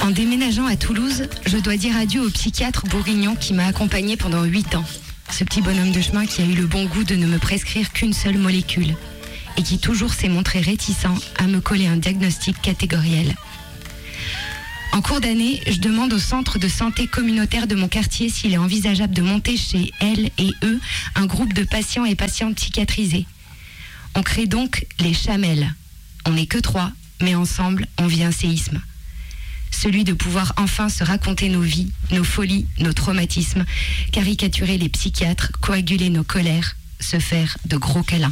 En déménageant à Toulouse, je dois dire adieu au psychiatre bourguignon qui m'a accompagné pendant 8 ans. Ce petit bonhomme de chemin qui a eu le bon goût de ne me prescrire qu'une seule molécule et qui toujours s'est montré réticent à me coller un diagnostic catégoriel. En cours d'année, je demande au centre de santé communautaire de mon quartier s'il est envisageable de monter chez elle et eux un groupe de patients et patientes psychiatrisés. On crée donc les Chamelles. On n'est que 3, mais ensemble, on vit un séisme. Celui de pouvoir enfin se raconter nos vies, nos folies, nos traumatismes, caricaturer les psychiatres, coaguler nos colères, se faire de gros câlins.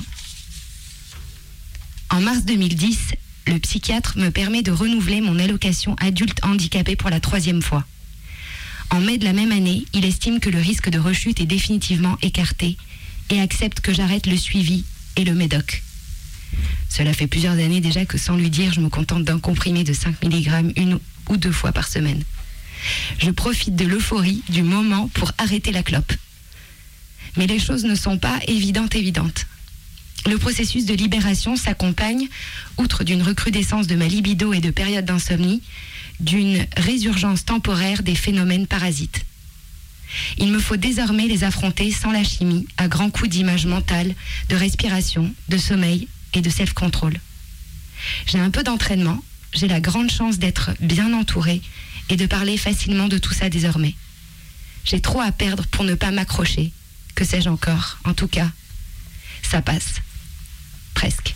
En mars 2010, le psychiatre me permet de renouveler mon allocation adulte handicapé pour la 3e fois. En mai de la même année, il estime que le risque de rechute est définitivement écarté et accepte que j'arrête le suivi et le médoc. Cela fait plusieurs années déjà que sans lui dire, je me contente d'un comprimé de 5 mg 1 ou 2 fois par semaine. Je profite de l'euphorie du moment pour arrêter la clope. Mais les choses ne sont pas évidentes. Le processus de libération s'accompagne, outre d'une recrudescence de ma libido et de périodes d'insomnie, d'une résurgence temporaire des phénomènes parasites. Il me faut désormais les affronter sans la chimie, à grands coups d'image mentale, de respiration, de sommeil et de self-control. J'ai un peu d'entraînement, j'ai la grande chance d'être bien entourée et de parler facilement de tout ça désormais. J'ai trop à perdre pour ne pas m'accrocher. Que sais-je encore? En tout cas, ça passe. Presque.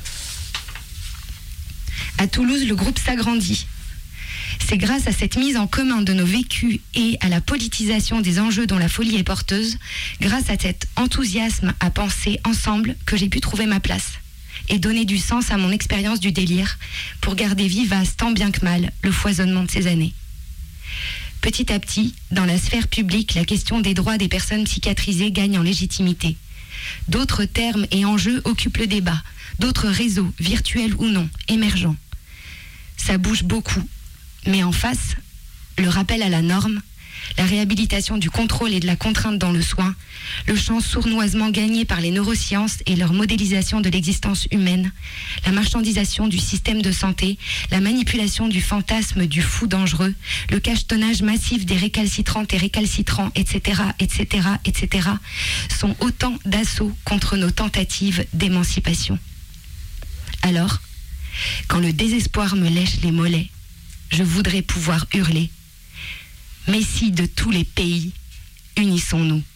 À Toulouse, le groupe s'agrandit. C'est grâce à cette mise en commun de nos vécus et à la politisation des enjeux dont la folie est porteuse, grâce à cet enthousiasme à penser ensemble, que j'ai pu trouver ma place et donner du sens à mon expérience du délire pour garder vivace tant bien que mal le foisonnement de ces années. Petit à petit, dans la sphère publique, la question des droits des personnes psychiatrisées gagne en légitimité. D'autres termes et enjeux occupent le débat, d'autres réseaux, virtuels ou non, émergents. Ça bouge beaucoup, mais en face, le rappel à la norme, la réhabilitation du contrôle et de la contrainte dans le soin, le champ sournoisement gagné par les neurosciences et leur modélisation de l'existence humaine, la marchandisation du système de santé, la manipulation du fantasme du fou dangereux, le cachetonnage massif des récalcitrantes et récalcitrants, etc., sont autant d'assauts contre nos tentatives d'émancipation. Alors, quand le désespoir me lèche les mollets, je voudrais pouvoir hurler. Messie de tous les pays, unissons-nous.